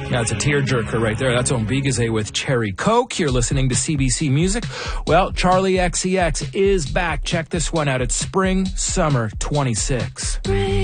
Yeah, it's a tearjerker right there. That's Ombigeze with Cherry Coke. You're listening to CBC Music. Well, Charlie XCX is back. Check this one out. It's Spring Summer 26.